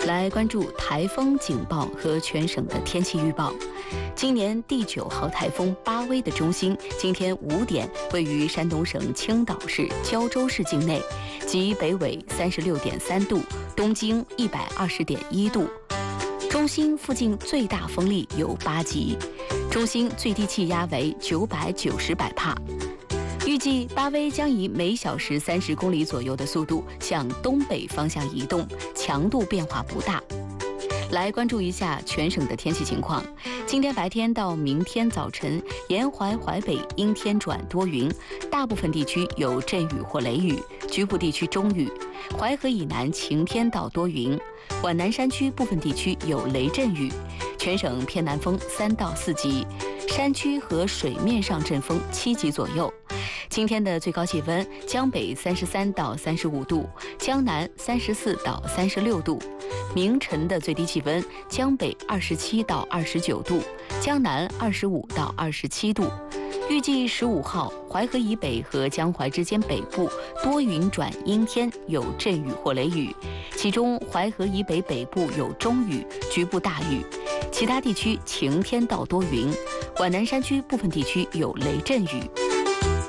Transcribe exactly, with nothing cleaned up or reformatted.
来关注台风警报和全省的天气预报。今年第九号台风巴威的中心今天五点位于山东省青岛市胶州市境内，即北纬三十六点三度，东经一百二十点一度。中心附近最大风力有八级，中心最低气压为九百九十百帕。预计巴威将以每小时三十公里左右的速度向东北方向移动，强度变化不大。来关注一下全省的天气情况。今天白天到明天早晨，沿淮淮北阴天转多云，大部分地区有阵雨或雷雨，局部地区中雨。淮河以南晴天到多云，皖南山区部分地区有雷阵雨。全省偏南风三到四级，山区和水面上阵风七级左右。今天的最高气温，江北三十三到三十五度，江南三十四到三十六度。明晨的最低气温，江北二十七到二十九度，江南二十五到二十七度。预计十五号，淮河以北和江淮之间北部多云转阴天，有阵雨或雷雨，其中淮河以北北部有中雨，局部大雨，其他地区晴天到多云，皖南山区部分地区有雷阵雨。